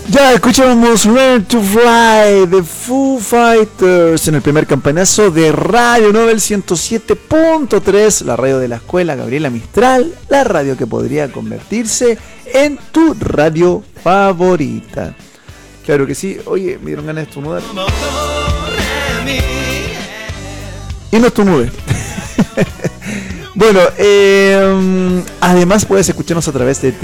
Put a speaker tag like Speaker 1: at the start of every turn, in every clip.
Speaker 1: Ya escuchamos Learn to Fly de Foo Fighters en el primer campanazo de Radio Nobel 107.3, la radio de la escuela Gabriela Mistral, la radio que podría convertirse en tu radio favorita. Claro que sí. Oye, me dieron ganas de estornudar. Y no estornude. Bueno, además puedes escucharnos a través de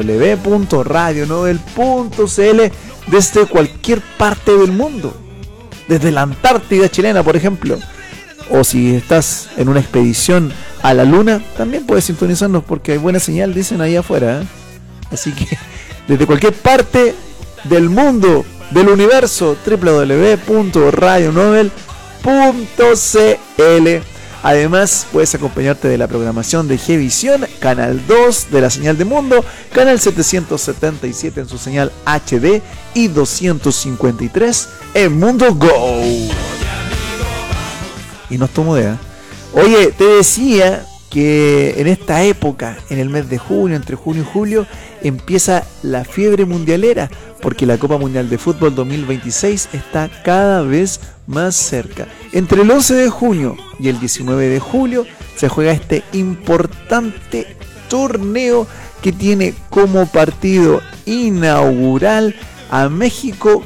Speaker 1: www.radionobel.cl desde cualquier parte del mundo, desde la Antártida chilena, por ejemplo, o si estás en una expedición a la luna, también puedes sintonizarnos porque hay buena señal, dicen ahí afuera, ¿eh? Así que desde cualquier parte del mundo, del universo, www.radionobel.cl. Además, puedes acompañarte de la programación de Gvisión, Canal 2 de la señal de Mundo, Canal 777 en su señal HD y 253 en Mundo Go. Y nos tomo de... Oye, te decía que en esta época, en el mes de junio, entre junio y julio, empieza la fiebre mundialera, porque la Copa Mundial de Fútbol 2026 está cada vez más cerca. Entre el 11 de junio y el 19 de julio se juega este importante torneo que tiene como partido inaugural a México